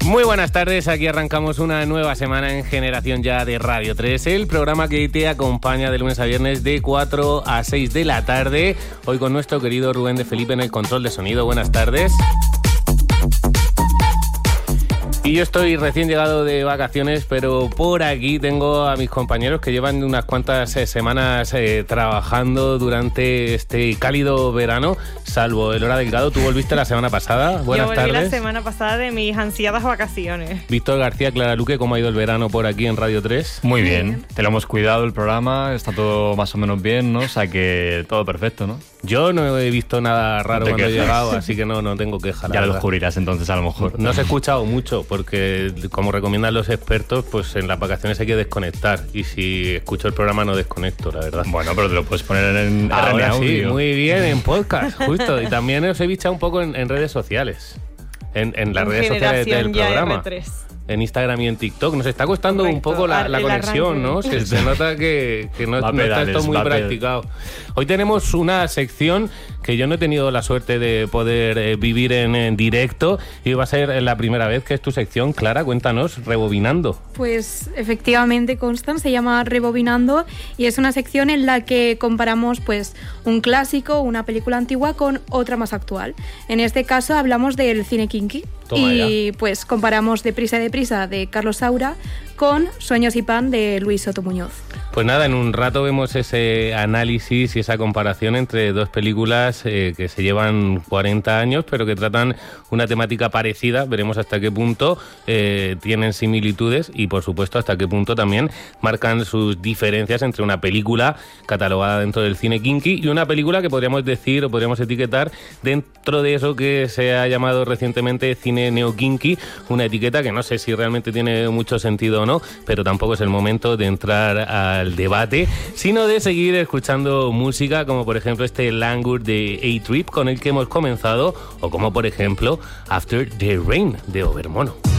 Muy buenas tardes, aquí arrancamos una nueva semana en Generación Ya de Radio 3, el programa que te acompaña de lunes a viernes de 4 a 6 de la tarde. Hoy con nuestro querido Rubén de Felipe en el control de sonido. Buenas tardes. Y yo estoy recién llegado de vacaciones, pero por aquí tengo a mis compañeros que llevan unas cuantas semanas trabajando durante este cálido verano, salvo Elora Delgado. Tú volviste la semana pasada. Buenas tardes. Yo volví la semana pasada de mis ansiadas vacaciones. Víctor García, Clara Luque, ¿cómo ha ido el verano por aquí en Radio 3? Muy bien, te lo hemos cuidado el programa, está todo más o menos bien, ¿no? O sea que todo perfecto, ¿no? Yo no he visto nada raro cuando he llegado, así que no tengo queja. Ya lo descubrirás entonces a lo mejor. No os he escuchado mucho, porque como recomiendan los expertos, pues en las vacaciones hay que desconectar. Y si escucho el programa no desconecto, la verdad. Bueno, pero te lo puedes poner en ahora RN sí, Audio. muy bien, en podcast, justo. Y también os he bichado un poco en redes sociales. En las redes sociales del programa. R3. En Instagram y en TikTok. Nos está costando un Correcto. poco la conexión, ¿no? Sí. Se nota que no está esto muy practicado. Hoy tenemos una sección que yo no he tenido la suerte de poder vivir en directo y va a ser la primera vez que es tu sección. Clara, cuéntanos, Rebobinando. Pues efectivamente, Constant, se llama Rebobinando y es una sección en la que comparamos pues un clásico, una película antigua con otra más actual. En este caso hablamos del cine kinky. Toma y pues comparamos Deprisa de Carlos Saura con Sueños y Pan de Luis Soto Muñoz. Pues nada, en un rato vemos ese análisis y esa comparación entre dos películas que se llevan 40 años, pero que tratan una temática parecida. Veremos hasta qué punto tienen similitudes y, por supuesto, hasta qué punto también marcan sus diferencias entre una película catalogada dentro del cine kinky y una película que podríamos decir o podríamos etiquetar dentro de eso que se ha llamado recientemente cine neo-kinky, una etiqueta que no sé si realmente tiene mucho sentido o no, pero tampoco es el momento de entrar al debate, sino de seguir escuchando música, como por ejemplo este Languor de A-Trip con el que hemos comenzado, o como por ejemplo After the Rain de Overmono.